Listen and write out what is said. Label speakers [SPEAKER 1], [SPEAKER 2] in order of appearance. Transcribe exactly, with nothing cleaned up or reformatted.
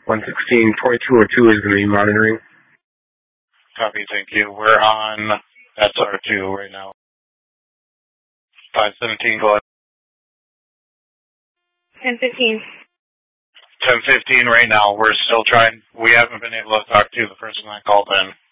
[SPEAKER 1] one sixteen point two oh two is going to be monitoring.
[SPEAKER 2] Copy, thank you. We're on S R two right now. five seventeen, go ahead.
[SPEAKER 3] ten fifteen.
[SPEAKER 2] ten fifteen right now. We're still trying. We haven't been able to talk to the person that called in.